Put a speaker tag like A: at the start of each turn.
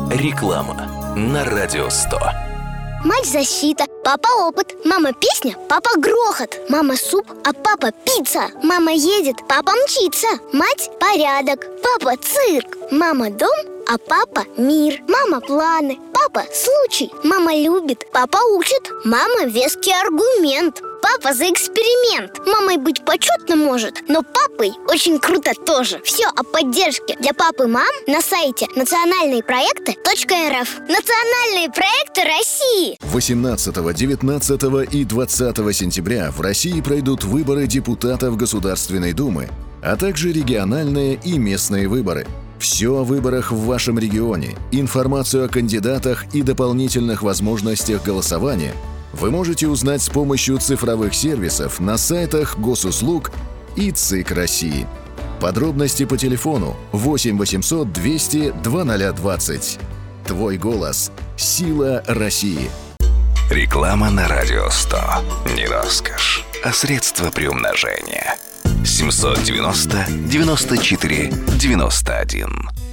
A: Реклама на Радио 100.
B: Мать защита, папа опыт, мама песня, папа грохот, мама суп, а папа пицца, мама едет, папа мчится, мать порядок, папа цирк, мама дом, а папа мир, мама планы, папа случай, мама любит, папа учит, мама веский аргумент, папа за эксперимент. Мамой быть почетно может, но папой очень круто тоже. Все о поддержке для пап и мам на сайте национальныепроекты.рф. Национальные проекты России.
C: 18, 19 и 20 сентября в России пройдут выборы депутатов Государственной Думы, а также региональные и местные выборы. Все о выборах в вашем регионе, информацию о кандидатах и дополнительных возможностях голосования вы можете узнать с помощью цифровых сервисов на сайтах Госуслуг и ЦИК России. Подробности по телефону 8 800 200 2020. Твой голос – сила России.
A: Реклама на Радио 100. Не роскошь, а средство приумножения. 790 94 91.